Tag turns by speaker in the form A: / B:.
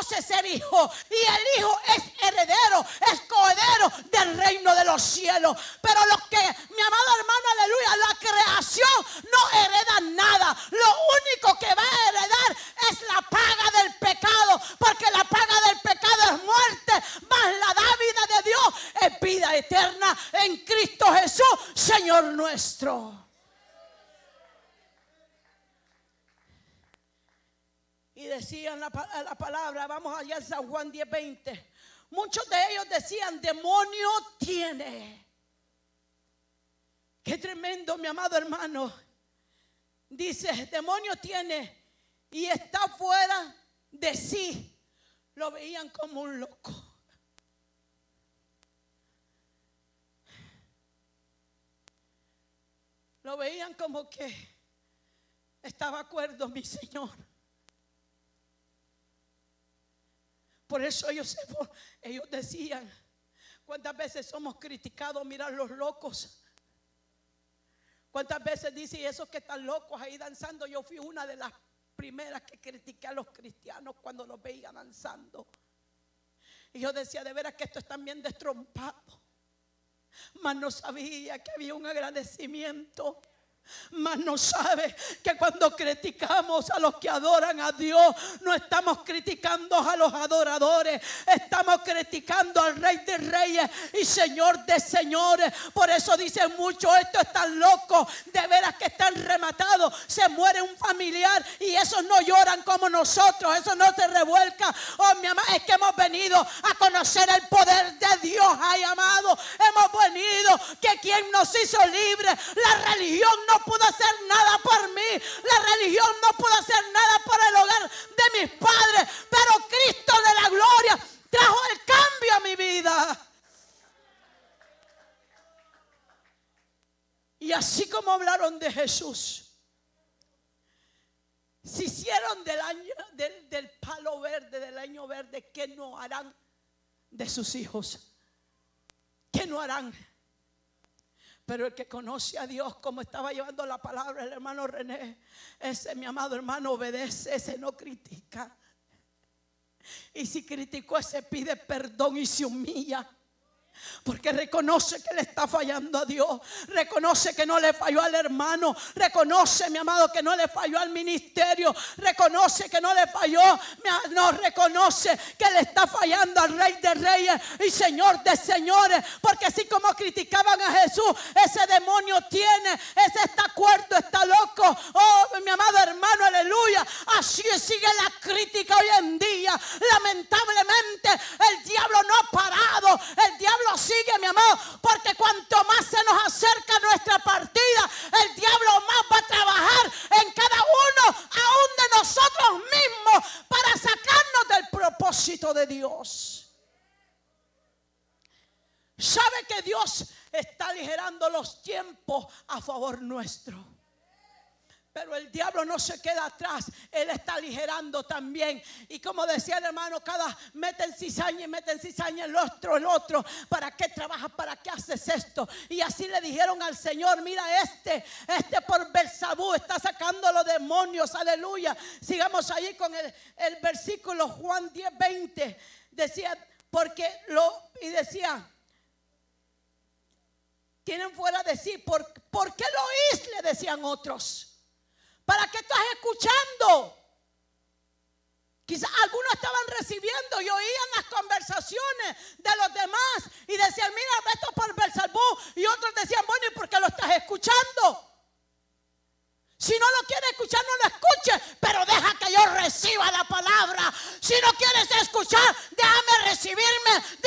A: reconoce ser hijo. Y el hijo es heredero, es coheredero del reino de los cielos. Pero los que, mi amado hermano, aleluya, la creación no hereda nada. Lo único que va a heredar es la paga del pecado. Porque la paga del pecado es muerte, mas la dávida de Dios es vida eterna en Cristo Jesús, Señor nuestro. Y decían la palabra, vamos allá en San Juan 10:20. Muchos de ellos decían, demonio tiene. Qué tremendo, mi amado hermano. Dice, demonio tiene y está fuera de sí. Lo veían como un loco. Lo veían como que estaba cuerdo, mi Señor. Por eso ellos decían, ¿cuántas veces somos criticados? Mirar los locos. ¿Cuántas veces dice, y esos que están locos ahí danzando? Yo fui una de las primeras que critiqué a los cristianos cuando los veía danzando. Y yo decía, de veras que estos están bien destrompados. Mas no sabía que había un agradecimiento. Mas no sabe que cuando criticamos a los que adoran a Dios, no estamos criticando a los adoradores, estamos criticando al Rey de Reyes y Señor de Señores. Por eso dicen muchos, estos están locos, de veras que están rematados. Se muere un familiar y esos no lloran como nosotros, esos no se revuelcan. Oh, mi amado, es que hemos venido a conocer el poder de Dios, ay amado. Hemos venido, que quien nos hizo libres, la religión no pudo hacer nada por mí, la religión no pudo hacer nada por el hogar de mis padres, pero Cristo de la gloria trajo el cambio a mi vida. Y así como hablaron de Jesús, se hicieron del palo verde, del año verde, ¿qué no harán de sus hijos? ¿Qué no harán? Pero el que conoce a Dios, como estaba llevando la palabra el hermano René, ese, mi amado hermano, obedece, ese no critica. Y si criticó, ese pide perdón y se humilla. Porque reconoce que le está fallando a Dios. Reconoce que no le falló al hermano. Reconoce, mi amado, que no le falló al ministerio. Reconoce que no le falló. No, reconoce que le está fallando al Rey de Reyes y Señor de Señores. Porque así como criticaban a Jesús, ese demonio tiene, ese está cuerdo, está loco. Oh, mi amado hermano, aleluya. Así sigue la crítica hoy en día. Lamentablemente el diablo no ha parado. El diablo sigue, mi amado, porque cuanto más se nos acerca nuestra partida, el diablo más va a trabajar en cada uno, aún de nosotros mismos, para sacarnos del propósito de Dios. ¿Sabe que Dios está aligerando los tiempos a favor nuestro? Pero el diablo no se queda atrás. Él está aligerando también. Y como decía el hermano, meten cizaña el otro. ¿Para qué trabajas? ¿Para qué haces esto? Y así le dijeron al Señor, mira este por Beelzebú está sacando los demonios. Aleluya. Sigamos ahí con el versículo Juan 10:20. Decía, decía, tienen fuera de sí. ¿Por qué lo oís? Le decían otros. ¿Para qué estás escuchando? Quizás algunos estaban recibiendo y oían las conversaciones de los demás y decían, mira, esto por Beelzebú. Y otros decían, bueno, ¿y por qué lo estás escuchando? Si no lo quieres escuchar, no lo escuches, pero deja que yo reciba la palabra. Si no quieres escuchar, déjame recibirme